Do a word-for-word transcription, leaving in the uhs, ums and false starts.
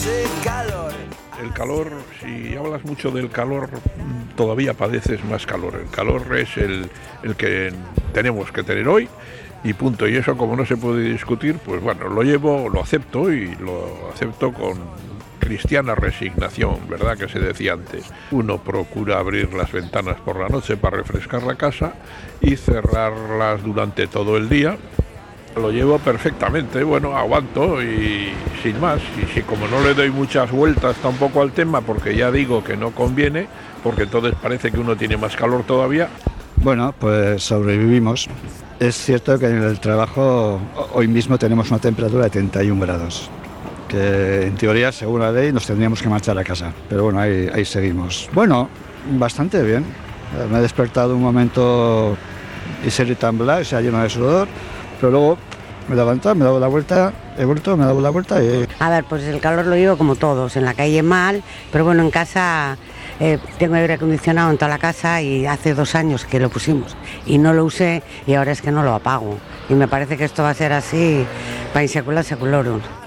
ese calor. El calor, si hablas mucho del calor, todavía padeces más calor. El calor es el, el que tenemos que tener hoy y punto. Y eso, como no se puede discutir, pues bueno, lo llevo, lo acepto y lo acepto con cristiana resignación, ¿verdad? Que se decía antes. Uno procura abrir las ventanas por la noche para refrescar la casa y cerrarlas durante todo el día. Lo llevo perfectamente, bueno, aguanto y sin más. Y si como no le doy muchas vueltas tampoco al tema, porque ya digo que no conviene, porque entonces parece que uno tiene más calor todavía. Bueno, pues sobrevivimos. Es cierto que en el trabajo hoy mismo tenemos una temperatura de treinta y un grados, que en teoría, según la ley, nos tendríamos que marchar a casa. Pero bueno, ahí, ahí seguimos. Bueno, bastante bien. Me he despertado un momento y se temblar, se ha lleno de sudor. Pero luego me he levantado, me he dado la vuelta, he vuelto, me he dado la vuelta y... A ver, pues el calor lo llevo como todos, en la calle mal, pero bueno, en casa eh, tengo aire acondicionado en toda la casa y hace dos años que lo pusimos y no lo usé y ahora es que no lo apago. Y me parece que esto va a ser así, para in secula seculorum.